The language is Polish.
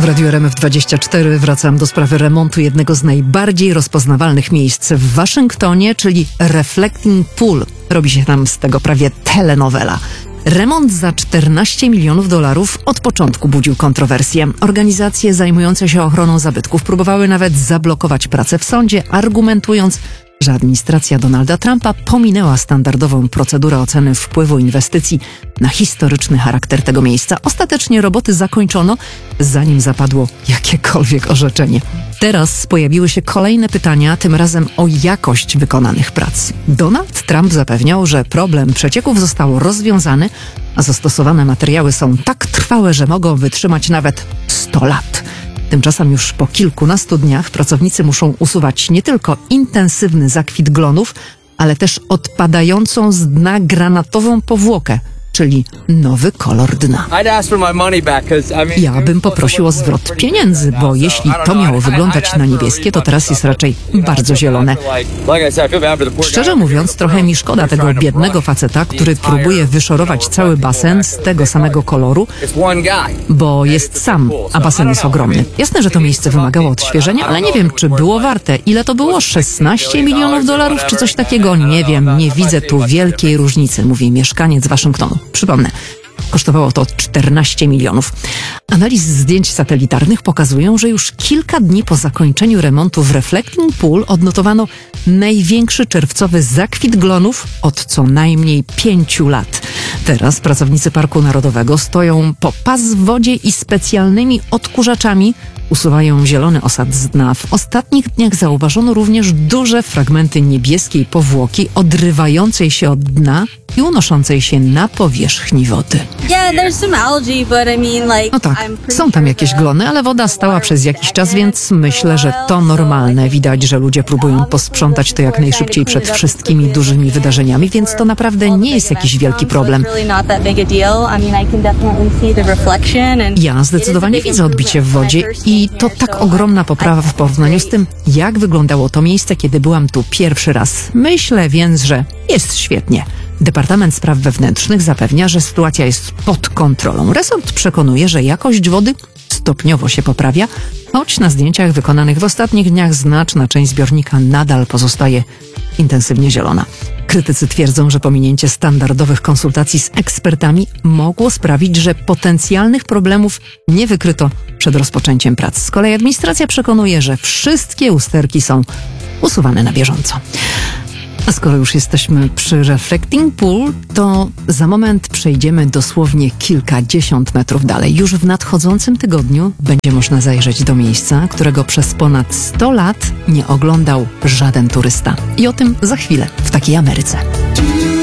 W Radiu RMF24 wracam do sprawy remontu jednego z najbardziej rozpoznawalnych miejsc w Waszyngtonie, czyli Reflecting Pool. Robi się tam z tego prawie telenowela. Remont za $14 milionów od początku budził kontrowersje. Organizacje zajmujące się ochroną zabytków próbowały nawet zablokować pracę w sądzie, argumentując, że administracja Donalda Trumpa pominęła standardową procedurę oceny wpływu inwestycji na historyczny charakter tego miejsca. Ostatecznie roboty zakończono, zanim zapadło jakiekolwiek orzeczenie. Teraz pojawiły się kolejne pytania, tym razem o jakość wykonanych prac. Donald Trump zapewniał, że problem przecieków został rozwiązany, a zastosowane materiały są tak trwałe, że mogą wytrzymać nawet 100 lat. Tymczasem już po kilkunastu dniach pracownicy muszą usuwać nie tylko intensywny zakwit glonów, ale też odpadającą z dna granatową powłokę, czyli nowy kolor dna. Ja bym poprosił o zwrot pieniędzy, bo jeśli to miało wyglądać na niebieskie, to teraz jest raczej bardzo zielone. Szczerze mówiąc, trochę mi szkoda tego biednego faceta, który próbuje wyszorować cały basen z tego samego koloru, bo jest sam, a basen jest ogromny. Jasne, że to miejsce wymagało odświeżenia, ale nie wiem, czy było warte. Ile to było? $16 milionów czy coś takiego? Nie wiem, nie widzę tu wielkiej różnicy, mówi mieszkaniec Waszyngtonu. Przypomnę, kosztowało to 14 milionów. Analizy zdjęć satelitarnych pokazują, że już kilka dni po zakończeniu remontu w Reflecting Pool odnotowano największy czerwcowy zakwit glonów od co najmniej 5 lat. Teraz pracownicy Parku Narodowego stoją po pas w wodzie i specjalnymi odkurzaczami usuwają zielony osad z dna. W ostatnich dniach zauważono również duże fragmenty niebieskiej powłoki odrywającej się od dna i unoszącej się na powierzchni wody. No tak, są tam jakieś glony, ale woda stała przez jakiś czas, więc myślę, że to normalne. Widać, że ludzie próbują posprzątać to jak najszybciej przed wszystkimi dużymi wydarzeniami, więc to naprawdę nie jest jakiś wielki problem. Ja zdecydowanie widzę odbicie w wodzie i to tak ogromna poprawa w porównaniu z tym, jak wyglądało to miejsce, kiedy byłam tu pierwszy raz. Myślę więc, że jest świetnie. Departament Spraw Wewnętrznych zapewnia, że sytuacja jest pod kontrolą. Resort przekonuje, że jakość wody stopniowo się poprawia, choć na zdjęciach wykonanych w ostatnich dniach znaczna część zbiornika nadal pozostaje intensywnie zielona. Krytycy twierdzą, że pominięcie standardowych konsultacji z ekspertami mogło sprawić, że potencjalnych problemów nie wykryto przed rozpoczęciem prac. Z kolei administracja przekonuje, że wszystkie usterki są usuwane na bieżąco. A skoro już jesteśmy przy Reflecting Pool, to za moment przejdziemy dosłownie kilkadziesiąt metrów dalej. Już w nadchodzącym tygodniu będzie można zajrzeć do miejsca, którego przez ponad 100 lat nie oglądał żaden turysta. I o tym za chwilę w Takiej Ameryce.